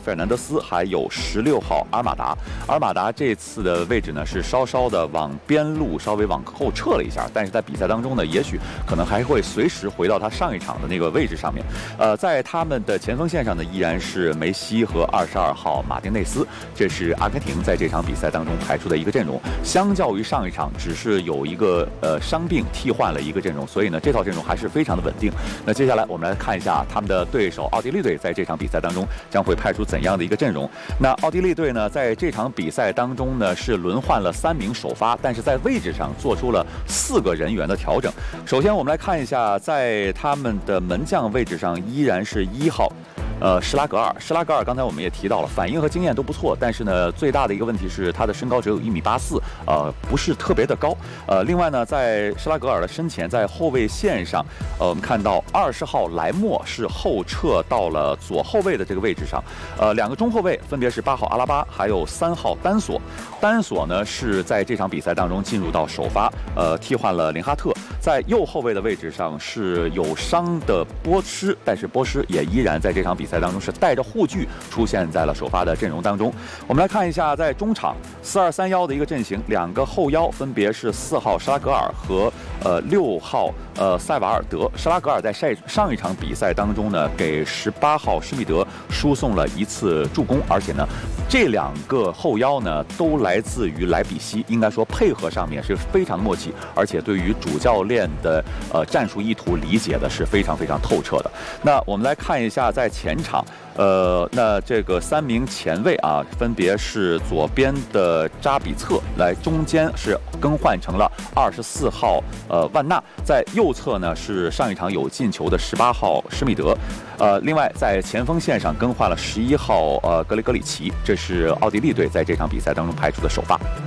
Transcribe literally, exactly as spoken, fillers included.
费尔南德斯，还有十六号阿尔马达。阿尔马达这次的位置呢是稍稍的往边路稍微往后撤了一下，但是在比赛当中呢，也许可能还会随时回到他上一场的那个位置上面。呃，在他们的前锋线上呢，依然是梅西和二十二号马丁内斯，这是阿根廷在这场比赛当中排出的一个阵容。相较于上一场，只是有一个呃伤病替换了一个阵容，所以呢，这套阵容还是非常的稳定。那接下来我们来看一下他们的对手奥地利队在这场比赛当中将会派出怎样的一个阵容。那奥地利队呢，在这场比赛当中呢是轮换了三名首发，但是在位置上做出了四个人员的调整。首先我们来看一下，在他们的门将位置上依然是一号。呃，施拉格尔，施拉格尔刚才我们也提到了，反应和经验都不错，但是呢，最大的一个问题是他的身高只有一米八四，呃，不是特别的高。呃，另外呢，在施拉格尔的身前，在后卫线上，呃，我们看到二十号莱莫是后撤到了左后卫的这个位置上，呃，两个中后卫分别是八号阿拉巴，还有三号丹索。丹索呢是在这场比赛当中进入到首发，呃，替换了林哈特。在右后卫的位置上是有伤的波施，但是波施也依然在这场比赛当中是带着护具出现在了首发的阵容当中。我们来看一下，在中场四二三一的一个阵型，两个后腰分别是四号施拉格尔和呃六号呃塞瓦尔德。施拉格尔在上上一场比赛当中呢，给十八号施密德输送了一次助攻，而且呢，这两个后腰呢都来自于莱比锡，应该说配合上面是非常默契，而且对于主教练的呃战术意图理解的是非常非常透彻的。那我们来看一下在前场，呃，那这个三名前卫啊，分别是左边的扎比策，来中间是更换成了二十四号呃万纳，在右侧呢是上一场有进球的十八号施密德，呃，另外在前锋线上更换了十一号呃格雷格里奇，这是奥地利队在这场比赛当中排出的首发。